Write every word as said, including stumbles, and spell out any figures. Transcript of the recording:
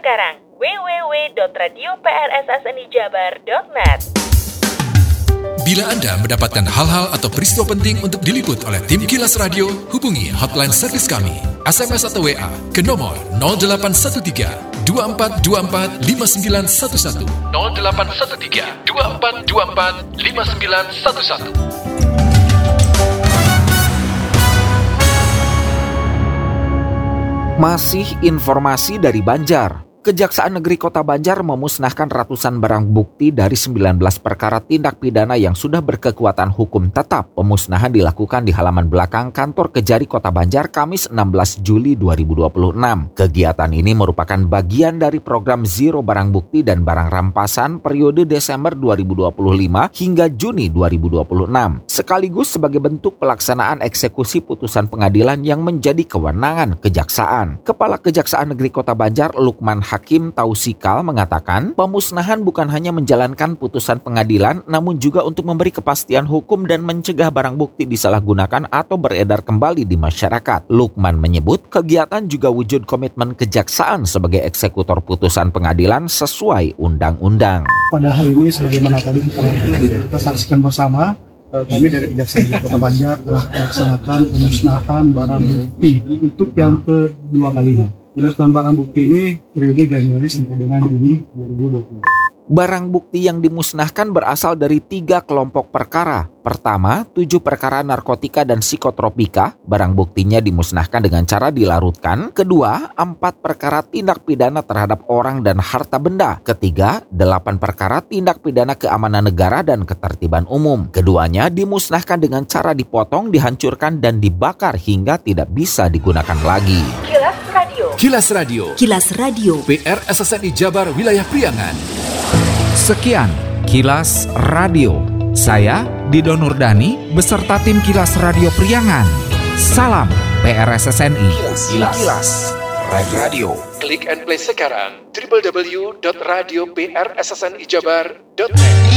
sekarang w w w dot radio p r s s n i jabar dot net. Bila Anda mendapatkan hal-hal atau peristiwa penting untuk diliput oleh tim Kilas Radio, hubungi hotline servis kami, S M S atau W A ke nomor nol delapan satu tiga dua empat dua empat lima sembilan satu satu nol delapan satu tiga dua empat dua empat lima sembilan satu satu. Masih informasi dari Banjar. Kejaksaan Negeri Kota Banjar memusnahkan ratusan barang bukti dari sembilan belas perkara tindak pidana yang sudah berkekuatan hukum tetap. Pemusnahan dilakukan di halaman belakang kantor Kejari Kota Banjar Kamis enam belas Juli dua ribu dua puluh enam. Kegiatan ini merupakan bagian dari program Zero Barang Bukti dan Barang Rampasan periode Desember dua ribu dua puluh lima hingga Juni dua ribu dua puluh enam. Sekaligus sebagai bentuk pelaksanaan eksekusi putusan pengadilan yang menjadi kewenangan kejaksaan. Kepala Kejaksaan Negeri Kota Banjar Lukman Hakim Tausikal mengatakan, pemusnahan bukan hanya menjalankan putusan pengadilan, namun juga untuk memberi kepastian hukum dan mencegah barang bukti disalahgunakan atau beredar kembali di masyarakat. Lukman menyebut, kegiatan juga wujud komitmen kejaksaan sebagai eksekutor putusan pengadilan sesuai undang-undang. Pada hari ini, sebagaimana tadi kita saksikan bersama, kami dari Kejaksaan Negeri Kota Banjar telah melaksanakan pemusnahan barang bukti untuk yang kedua kalinya. Pemusnahan barang bukti ini periode Januari sampai dengan Juni dua ribu dua puluh. Barang bukti yang dimusnahkan berasal dari tiga kelompok perkara. Pertama, tujuh perkara narkotika dan psikotropika. Barang buktinya dimusnahkan dengan cara dilarutkan. Kedua, empat perkara tindak pidana terhadap orang dan harta benda. Ketiga, delapan perkara tindak pidana keamanan negara dan ketertiban umum. Keduanya dimusnahkan dengan cara dipotong, dihancurkan, dan dibakar hingga tidak bisa digunakan lagi. Kilas Radio. Kilas Radio. Kilas Radio. P R S S N I Jabar Wilayah Priangan. Sekian Kilas Radio. Saya Dido Nurdani beserta tim Kilas Radio Priangan. Salam P R S S N I. Kilas, Kilas. Kilas Radio. Klik and play sekarang w w w dot radio p r s s n i jabar dot net.